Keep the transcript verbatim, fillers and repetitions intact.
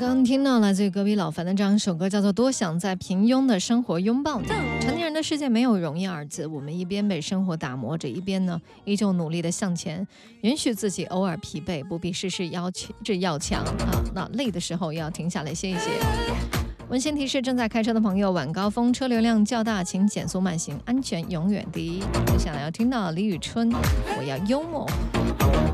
刚刚听到了这隔壁老樊的这样一首歌，叫做《多想在平庸的生活拥抱你》。成年人的世界没有容易二字，我们一边被生活打磨着，一边呢依旧努力的向前，允许自己偶尔疲惫，不必事事要志要强啊。那累的时候要停下来歇一歇。温馨提示：正在开车的朋友，晚高峰车流量较大，请减速慢行，安全永远第一。接下来要听到李宇春，我要幽默。